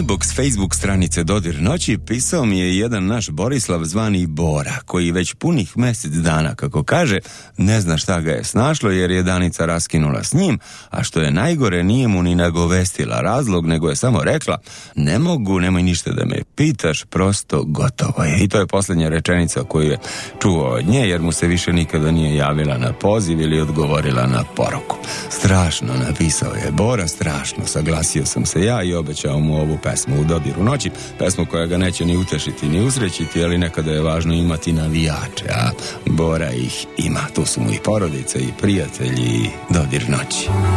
inbox Facebook stranice Dodir noći pisao mi je jedan naš Borislav zvani Bora, koji već punih mjesec dana, kako kaže, ne zna šta ga je snašlo jer je Danica raskinula s njim, a što je najgore, nije mu ni nagovestila razlog, nego je samo rekla: ne mogu, nemoj ništa da me pitaš, prosto gotovo je. I to je posljednja rečenica koju je čuo od nje, jer mu se više nikada nije javila na poziv ili odgovorila na poruku. Strašno, napisao je Bora, strašno. Saglasio sam se ja i obećao mu ovu pesmu u dodiru noći, pesmu koja ga neće ni utešiti ni usrećiti, ali nekada je važno imati navijače, a Bora ih ima. Tu su mu i porodice i prijatelji i dodir noći.